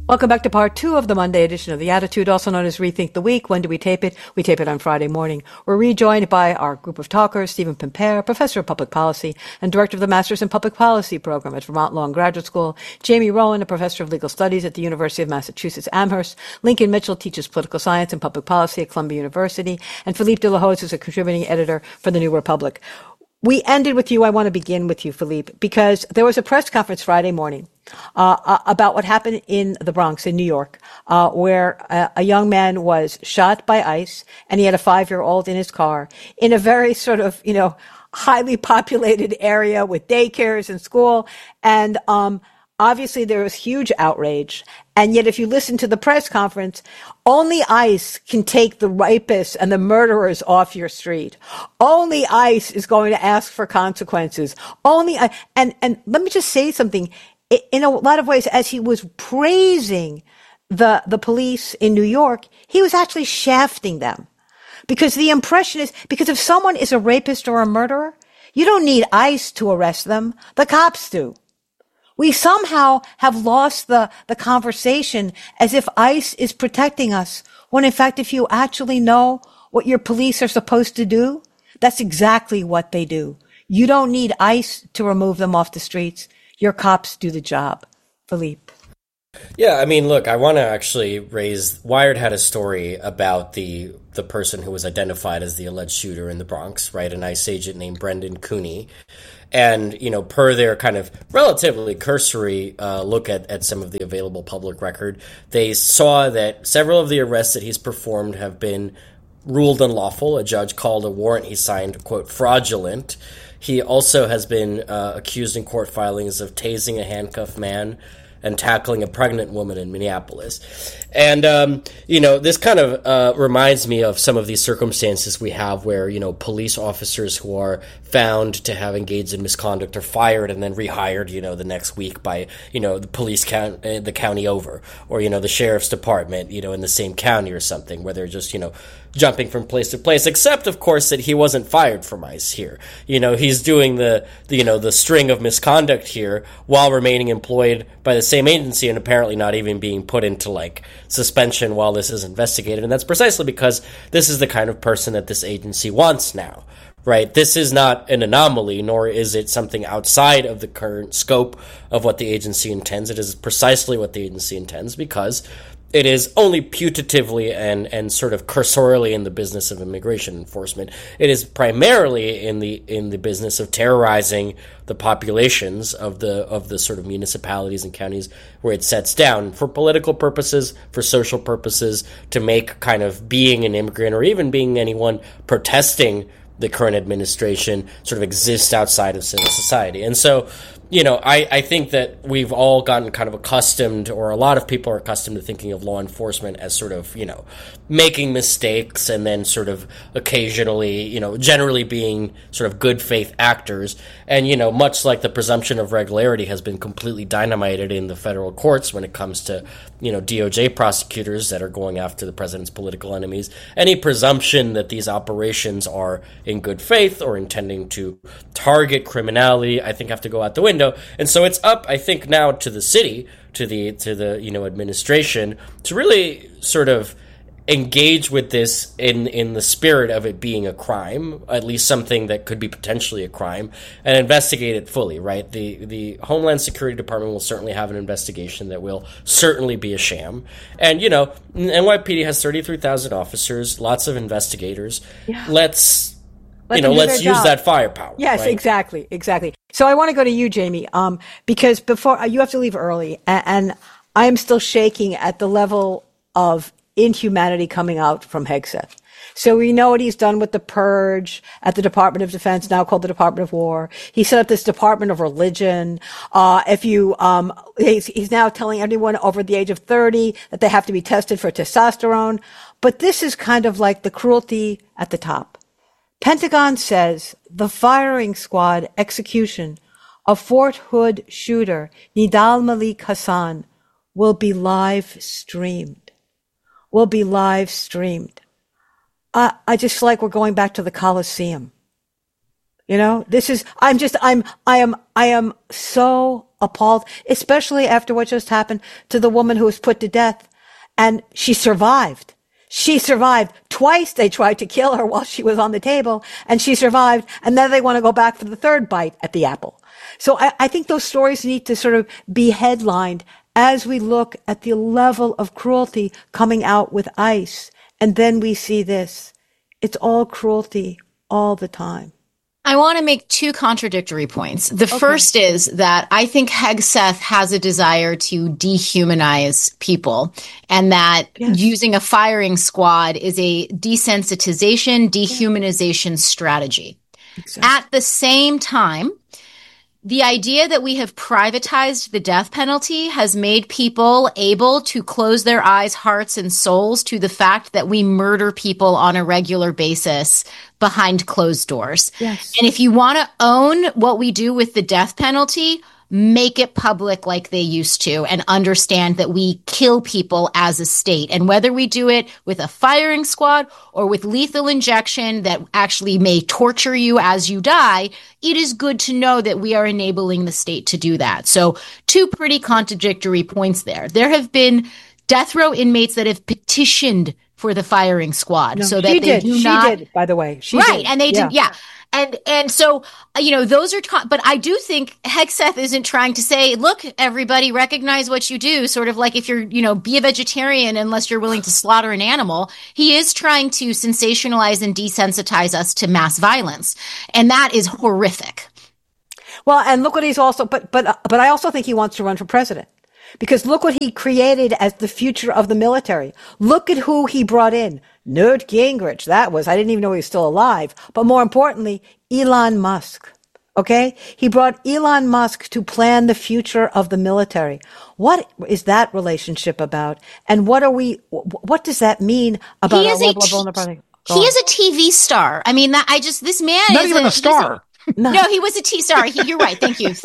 Welcome back to part two of the Monday edition of The Attitude, also known as Rethink the Week. When do we tape it? We tape it on Friday morning. We're rejoined by our group of talkers, Stephen Pimpere, Professor of Public Policy and Director of the Masters in Public Policy program at Vermont Law and Graduate School, Jamie Rowan, a Professor of Legal Studies at the University of Massachusetts Amherst, Lincoln Mitchell teaches Political Science and Public Policy at Columbia University, and Philippe de la Hoz is a contributing editor for The New Republic. We ended with you. I want to begin with you, Philippe, because there was a press conference Friday morning about what happened in the Bronx in New York, where a young man was shot by ICE, and he had a 5-year-old in his car in a very sort of, highly populated area with daycares and school. And obviously there was huge outrage. And yet if you listen to the press conference, only ICE can take the rapists and the murderers off your street. Only ICE is going to ask for consequences. And let me just say something. In a lot of ways, as he was praising the police in New York, he was actually shafting them. Because the impression is, because if someone is a rapist or a murderer, you don't need ICE to arrest them. The cops do. We somehow have lost the conversation as if ICE is protecting us, when in fact, if you actually know what your police are supposed to do, that's exactly what they do. You don't need ICE to remove them off the streets. Your cops do the job. Philippe. Yeah, I mean, look, I want to actually raise, Wired had a story about the person who was identified as the alleged shooter in the Bronx, right? An ICE agent named Brendan Cooney. And, per their kind of relatively cursory look at some of the available public record, they saw that several of the arrests that he's performed have been ruled unlawful. A judge called a warrant he signed, quote, fraudulent. He also has been accused in court filings of tasing a handcuffed man and tackling a pregnant woman in Minneapolis. And, this kind of reminds me of some of these circumstances we have where, police officers who are found to have engaged in misconduct are fired and then rehired, the next week by, the police the county over, or, the sheriff's department, in the same county or something, where they're just, jumping from place to place, except, of course, that he wasn't fired from ICE here. He's doing the string of misconduct here while remaining employed by the same agency and apparently not even being put into, suspension while this is investigated. And that's precisely because this is the kind of person that this agency wants now, right? This is not an anomaly, nor is it something outside of the current scope of what the agency intends. It is precisely what the agency intends because it is only putatively and sort of cursorily in the business of immigration enforcement. It is primarily in the business of terrorizing the populations of the sort of municipalities and counties where it sets down for political purposes, for social purposes, to make kind of being an immigrant or even being anyone protesting the current administration sort of exist outside of civil society. And so, I think that we've all gotten kind of accustomed, or a lot of people are accustomed to thinking of law enforcement as sort of, making mistakes and then sort of occasionally, generally being sort of good faith actors. And, much like the presumption of regularity has been completely dynamited in the federal courts when it comes to, DOJ prosecutors that are going after the president's political enemies, any presumption that these operations are in good faith or intending to target criminality, I think have to go out the window. And so it's up, I think, now to the city, to the administration to really sort of engage with this in the spirit of it being a crime, at least something that could be potentially a crime, and investigate it fully, right? The Homeland Security Department will certainly have an investigation that will certainly be a sham. And, NYPD has 33,000 officers, lots of investigators. Yeah. Let's use that firepower. Yes, right? Exactly. So I want to go to you, Jamie, because before you have to leave early, and I am still shaking at the level of inhumanity coming out from Hegseth. So we know what he's done with the purge at the Department of Defense, now called the Department of War. He set up this Department of Religion. He's now telling everyone over the age of 30 that they have to be tested for testosterone. But this is kind of like the cruelty at the top. Pentagon says the firing squad execution of Fort Hood shooter Nidal Malik Hassan will be live streamed. I just feel like we're going back to the Colosseum. I am so appalled, especially after what just happened to the woman who was put to death, and she survived. She survived. Twice they tried to kill her while she was on the table, and she survived, and then they want to go back for the third bite at the apple. So I think those stories need to sort of be headlined as we look at the level of cruelty coming out with ICE. And then we see this. It's all cruelty all the time. I want to make two contradictory points. The first is that I think Hegseth has a desire to dehumanize people, and that using a firing squad is a desensitization, dehumanization strategy. Exactly. At the same time, the idea that we have privatized the death penalty has made people able to close their eyes, hearts, and souls to the fact that we murder people on a regular basis behind closed doors. Yes. And if you want to own what we do with the death penalty, make it public like they used to, and understand that we kill people as a state. And whether we do it with a firing squad or with lethal injection that actually may torture you as you die, it is good to know that we are enabling the state to do that. So two pretty contradictory points there. There have been death row inmates that have petitioned for the firing squad so that they do not. She did, by the way. She right. did. And they did. Yeah. And so, those are, but I do think Hegseth isn't trying to say, look, everybody recognize what you do. Sort of like if you're, be a vegetarian unless you're willing to slaughter an animal. He is trying to sensationalize and desensitize us to mass violence. And that is horrific. Well, and look what he's also, but I also think he wants to run for president. Because look what he created as the future of the military. Look at who he brought in. Newt Gingrich, I didn't even know he was still alive. But more importantly, Elon Musk. Okay? He brought Elon Musk to plan the future of the military. What is that relationship about? And what does that mean about our level of vulnerability? He is a TV star. I mean, this man not even a star. No, he was a T-star. You're right. Thank you.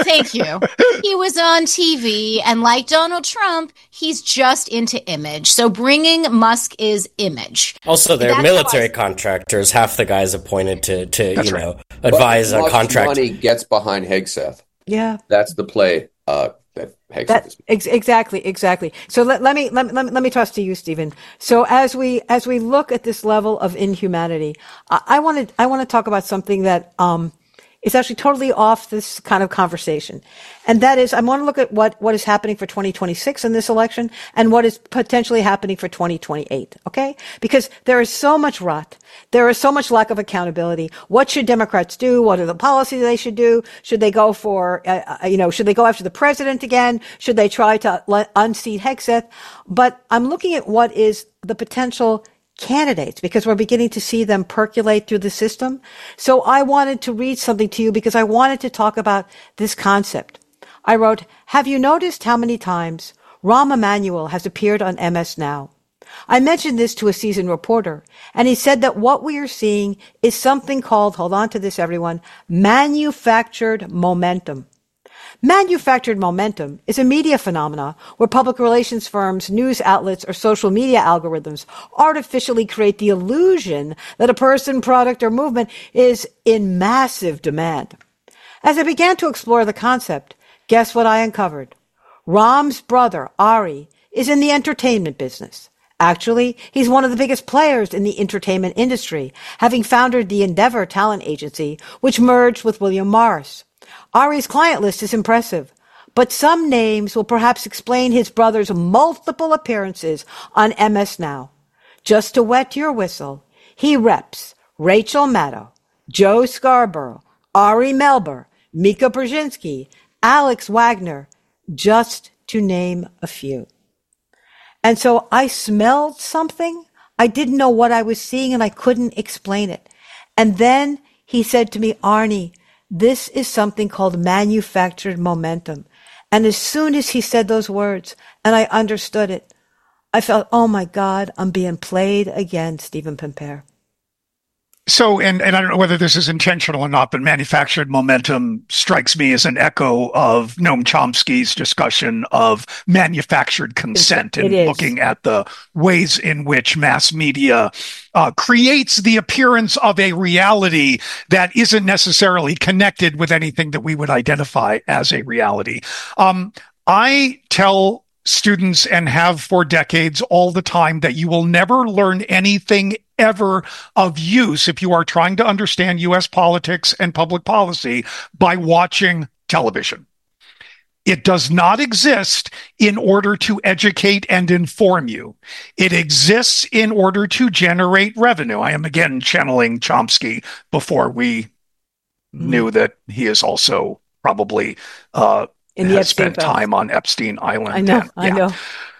He was on TV, and like Donald Trump, he's just into image. So bringing Musk is image. Also, they're military contractors. Half the guys appointed to advise on contract. Money gets behind Hegseth. Yeah, that's the play. That Hegseth is exactly. So let me toss to you, Stephen. So as we look at this level of inhumanity, I want to talk about something that it's actually totally off this kind of conversation. And that is, I want to look at what is happening for 2026 in this election and what is potentially happening for 2028. Okay? Because there is so much rot. There is so much lack of accountability. What should Democrats do? What are the policies they should do? Should they go for, should they go after the president again? Should they try to unseat Hegseth? But I'm looking at what is the potential candidates, because we're beginning to see them percolate through the system. So I wanted to read something to you because I wanted to talk about this concept. I wrote, have you noticed how many times Rahm Emanuel has appeared on MS Now? I mentioned this to a seasoned reporter, and he said that what we are seeing is something called, hold on to this everyone, manufactured momentum. Manufactured momentum is a media phenomena where public relations firms, news outlets, or social media algorithms artificially create the illusion that a person, product, or movement is in massive demand. As I began to explore the concept, guess what I uncovered? Rahm's brother, Ari, is in the entertainment business. Actually, he's one of the biggest players in the entertainment industry, having founded the Endeavor talent agency, which merged with William Morris. Ari's client list is impressive, but some names will perhaps explain his brother's multiple appearances on MS Now. Just to wet your whistle, he reps Rachel Maddow, Joe Scarborough, Ari Melber, Mika Brzezinski, Alex Wagner, just to name a few. And so I smelled something. I didn't know what I was seeing, and I couldn't explain it. And then he said to me, Arnie, this is something called manufactured momentum. And as soon as he said those words and I understood it, I felt, oh my God, I'm being played again, Stephen Pimpere. So, and I don't know whether this is intentional or not, but manufactured momentum strikes me as an echo of Noam Chomsky's discussion of manufactured consent and looking at the ways in which mass media creates the appearance of a reality that isn't necessarily connected with anything that we would identify as a reality. I tell students, and have for decades, all the time, that you will never learn anything ever of use if you are trying to understand U.S. politics and public policy by watching television. It does not exist in order to educate and inform you. It exists in order to generate revenue. I am again channeling Chomsky before we knew that he is also probably has spent time on Epstein Island. I know.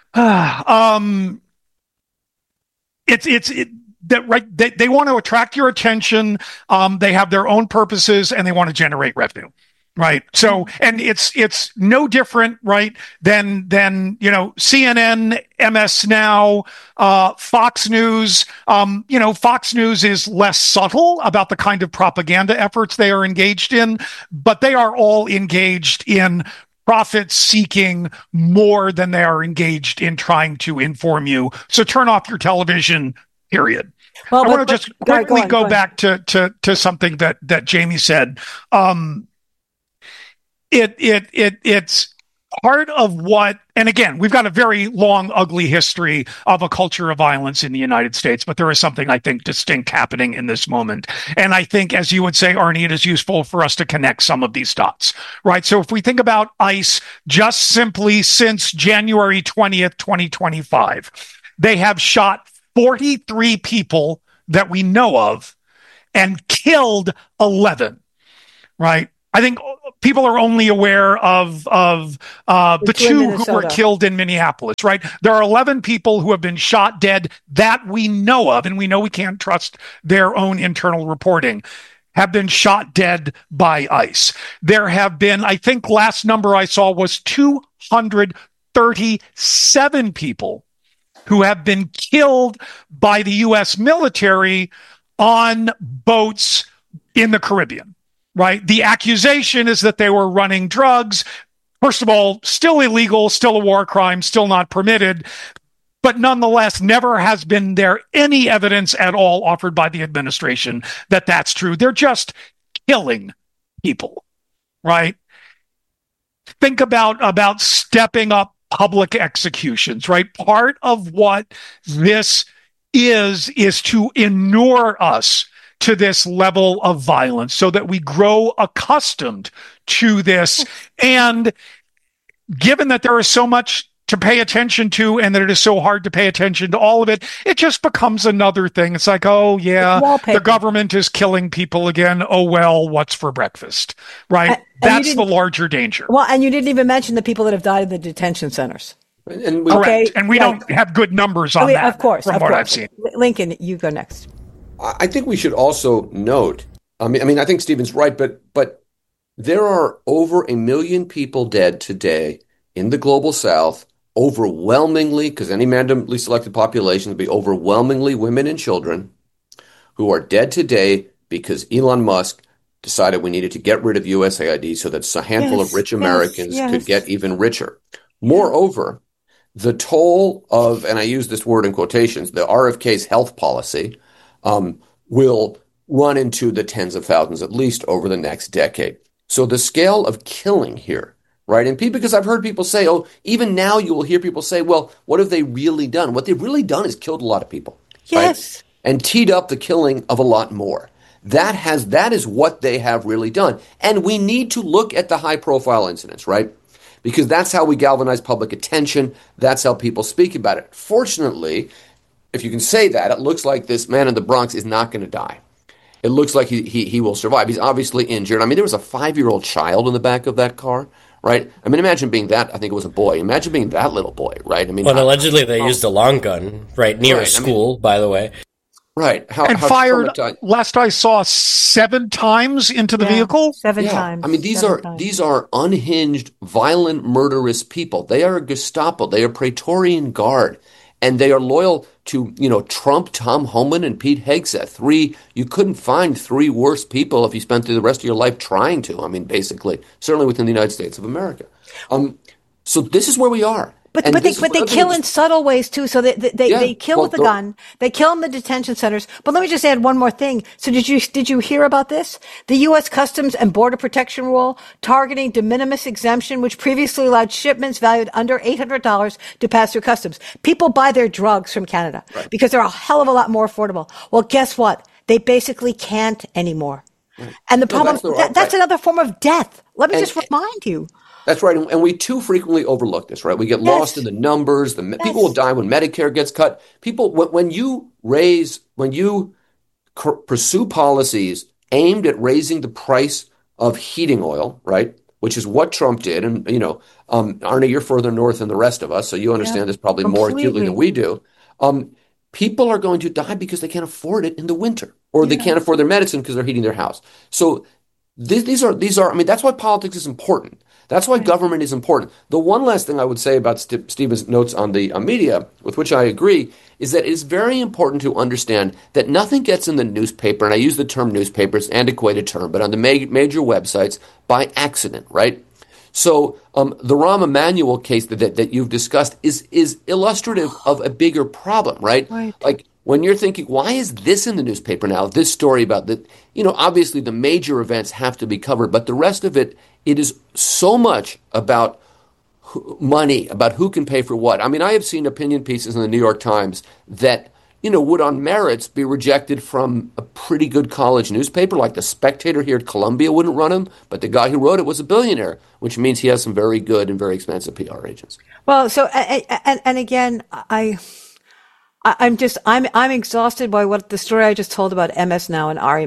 They want to attract your attention. They have their own purposes, and they want to generate revenue. Right. So, and it's no different, right, than CNN, MS Now, Fox News. Fox News is less subtle about the kind of propaganda efforts they are engaged in, but they are all engaged in profit seeking more than they are engaged in trying to inform you. So turn off your television, period. Well, I want to just quickly go back to something that Jamie said. It's part of what, and again, we've got a very long, ugly history of a culture of violence in the United States, but there is something I think distinct happening in this moment. And I think, as you would say, Arnie, it is useful for us to connect some of these dots, right? So if we think about ICE just simply since January 20th, 2025, they have shot 43 people that we know of and killed 11, right? I think people are only aware of the two who were killed in Minneapolis, right? There are 11 people who have been shot dead that we know of, and we know we can't trust their own internal reporting, have been shot dead by ICE. There have been, I think last number I saw was 237 people who have been killed by the U.S. military on boats in the Caribbean. Right. The accusation is that they were running drugs. First of all, still illegal, still a war crime, still not permitted. But nonetheless, never has been there any evidence at all offered by the administration that that's true. They're just killing people. Right. Think about stepping up public executions. Right. Part of what this is to inure us to this level of violence so that we grow accustomed to this. And given that there is so much to pay attention to and that it is so hard to pay attention to all of it, it just becomes another thing. It's like, oh, yeah, the government is killing people again. Oh, well, what's for breakfast? Right? That's the larger danger. Well, and you didn't even mention the people that have died in the detention centers. Correct. And we don't have good numbers on that, of course, from what I've seen. Lincoln, you go next. I think we should also note, I mean, I think Stephen's right, but there are over 1 million people dead today in the global South, overwhelmingly, because any randomly selected population would be overwhelmingly women and children, who are dead today because Elon Musk decided we needed to get rid of USAID so that a handful of rich Americans could get even richer. Moreover, the toll of, and I use this word in quotations, the RFK's health policy, will run into the tens of thousands at least over the next decade. So the scale of killing here, right? And because I've heard people say, oh, even now you will hear people say, well, what have they really done? What they've really done is killed a lot of people. Yes. Right? And teed up the killing of a lot more. That is what they have really done. And we need to look at the high profile incidents, right? Because that's how we galvanize public attention. That's how people speak about it. Fortunately, if you can say that, it looks like this man in the Bronx is not going to die. It looks like he will survive. He's obviously injured. I mean, there was a 5-year-old child in the back of that car, right? I mean, imagine being that. I think it was a boy. Imagine being that little boy, right? I mean, allegedly they used a long gun, right, near a school, by the way. Right. And fired, last I saw, 7 times into the vehicle? 7 times. I mean, these are unhinged, violent, murderous people. They are a Gestapo. They are Praetorian Guard. And they are loyal to, Trump, Tom Homan, and Pete Hegseth. You couldn't find three worse people if you spent the rest of your life trying to. I mean, basically, certainly within the United States of America. So this is where we are. But they kill in subtle ways too. So they kill with a gun. They kill in the detention centers. But let me just add one more thing. So did you hear about this? The U.S. Customs and Border Protection rule targeting de minimis exemption, which previously allowed shipments valued under $800 to pass through customs. People buy their drugs from Canada because they're a hell of a lot more affordable. Well, guess what? They basically can't anymore. Right. And the problem that's another form of death. Let me just remind you. That's right. And we too frequently overlook this, right? We get lost in the numbers. People will die when Medicare gets cut. People, when you pursue policies aimed at raising the price of heating oil, right? Which is what Trump did. And, Arnie, you're further north than the rest of us, so you understand this probably more acutely than we do. People are going to die because they can't afford it in the winter, or they can't afford their medicine because they're heating their house. So these are, I mean, that's why politics is important. That's why government is important. The one last thing I would say about Stephen's notes on the media, with which I agree, is that it is very important to understand that nothing gets in the newspaper, and I use the term newspaper, it's an antiquated term, but on the major websites by accident, right? So the Rahm Emanuel case that you've discussed is illustrative of a bigger problem, right? Like when you're thinking, why is this in the newspaper now? This story about that, obviously the major events have to be covered, but the rest of it is so much about money, about who can pay for what. I mean, I have seen opinion pieces in the New York Times that, would on merits be rejected from a pretty good college newspaper, like the Spectator here at Columbia wouldn't run him, but the guy who wrote it was a billionaire, which means he has some very good and very expensive PR agents. Well, so, and again, I'm exhausted by what the story I just told about MS Now and Ari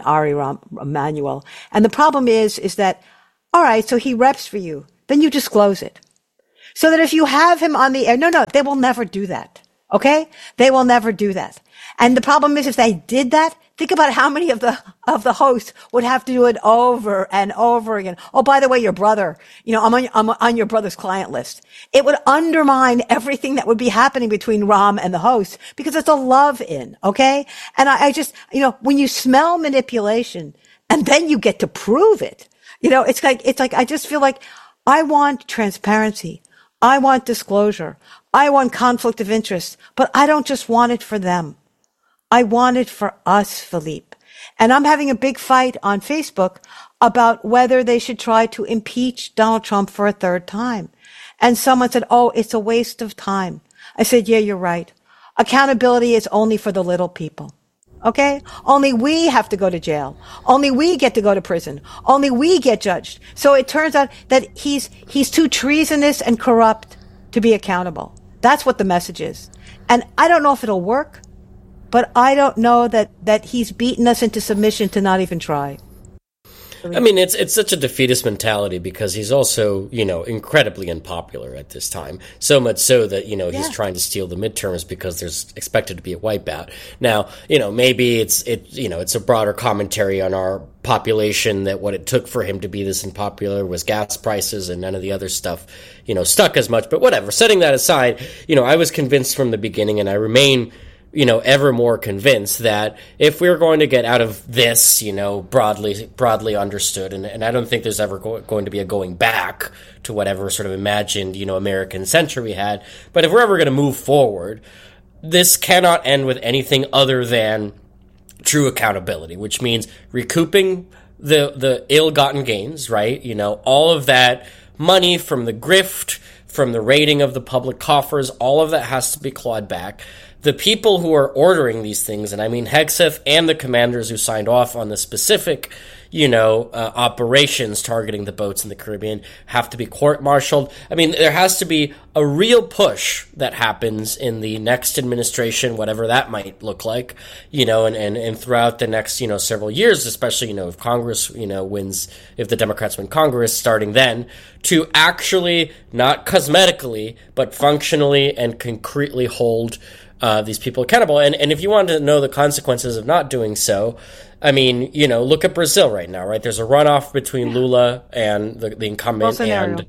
Emanuel. And the problem is that, all right, so he reps for you. Then you disclose it. So that if you have him on the air, no, they will never do that. Okay? They will never do that. And the problem is if they did that, think about how many of the hosts would have to do it over and over again. Oh, by the way, your brother, I'm on your brother's client list. It would undermine everything that would be happening between Rahm and the host because it's a love in, okay? And I just, when you smell manipulation and then you get to prove it, it's like, I just feel like I want transparency. I want disclosure. I want conflict of interest, but I don't just want it for them. I want it for us, Philippe. And I'm having a big fight on Facebook about whether they should try to impeach Donald Trump for a third time. And someone said, oh, it's a waste of time. I said, yeah, you're right. Accountability is only for the little people. Okay? Only we have to go to jail. Only we get to go to prison. Only we get judged. So it turns out that he's too treasonous and corrupt to be accountable. That's what the message is. And I don't know if it'll work, but I don't know that he's beaten us into submission to not even try. I mean, it's such a defeatist mentality because he's also, incredibly unpopular at this time. So much so that, he's trying to steal the midterms because there's expected to be a wipeout. Now, maybe it's a broader commentary on our population that what it took for him to be this unpopular was gas prices and none of the other stuff, stuck as much. But whatever, setting that aside, I was convinced from the beginning and I remain ever more convinced that if we're going to get out of this, broadly understood, and I don't think there's ever going to be a going back to whatever sort of imagined, American century we had, but if we're ever going to move forward, this cannot end with anything other than true accountability, which means recouping the ill-gotten gains, right? All of that money from the grift, from the raiding of the public coffers, all of that has to be clawed back. The people who are ordering these things, and I mean Hegseth and the commanders who signed off on the specific, operations targeting the boats in the Caribbean, have to be court-martialed. I mean, there has to be a real push that happens in the next administration, whatever that might look like, and throughout the next, several years, especially, if Congress, wins, if the Democrats win Congress, starting then, to actually, not cosmetically, but functionally and concretely hold these people accountable. And if you want to know the consequences of not doing so, I mean, look at Brazil right now, right? There's a runoff between Lula and the incumbent, and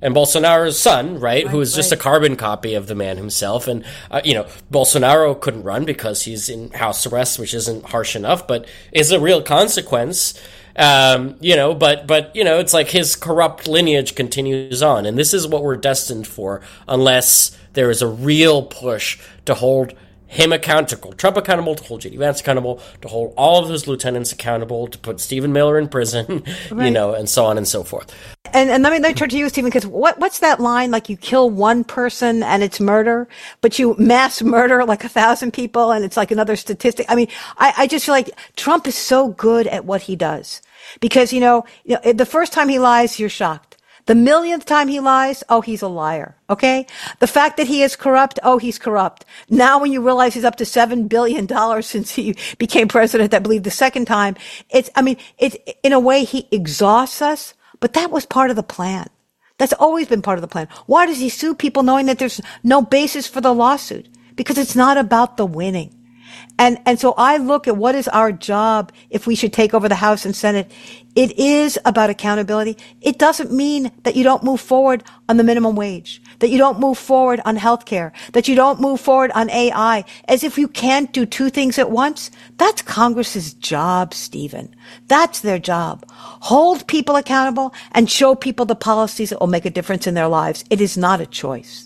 and Bolsonaro's son, right, who is just a carbon copy of the man himself. And, Bolsonaro couldn't run because he's in house arrest, which isn't harsh enough, but is a real consequence. But it's like his corrupt lineage continues on. And this is what we're destined for unless there is a real push to hold him accountable, Trump accountable, to hold J.D. Vance accountable, to hold all of his lieutenants accountable, to put Stephen Miller in prison, and so on and so forth. And let me turn to you, Stephen, because what's that line? Like, you kill one person and it's murder, but you mass murder like 1,000 people and it's like another statistic. I mean, I just feel like Trump is so good at what he does because, the first time he lies, you're shocked. The millionth time he lies, oh, he's a liar. Okay? The fact that he is corrupt, oh, he's corrupt. Now when you realize he's up to $7 billion since he became president, I believe the second time, it's in a way he exhausts us, but that was part of the plan. That's always been part of the plan. Why does he sue people knowing that there's no basis for the lawsuit? Because it's not about the winning. And so I look at what is our job if we should take over the House and Senate. It is about accountability. It doesn't mean that you don't move forward on the minimum wage, that you don't move forward on healthcare, that you don't move forward on AI, as if you can't do two things at once. That's Congress's job, Stephen. That's their job. Hold people accountable and show people the policies that will make a difference in their lives. It is not a choice.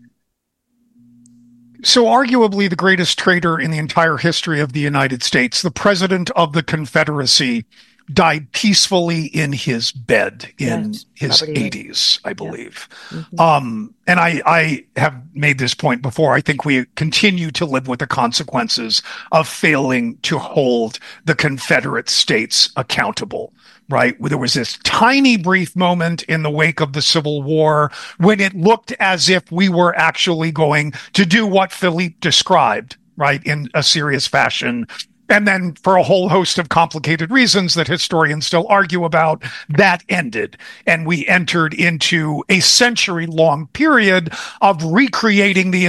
So arguably the greatest traitor in the entire history of the United States, the president of the Confederacy, died peacefully in his bed in his 80s, I believe. Yeah. Mm-hmm. And I have made this point before. I think we continue to live with the consequences of failing to hold the Confederate States accountable. Right? There was this tiny brief moment in the wake of the Civil War when it looked as if we were actually going to do what Philippe described, right, in a serious fashion. And then for a whole host of complicated reasons that historians still argue about, that ended. And we entered into a century-long period of recreating the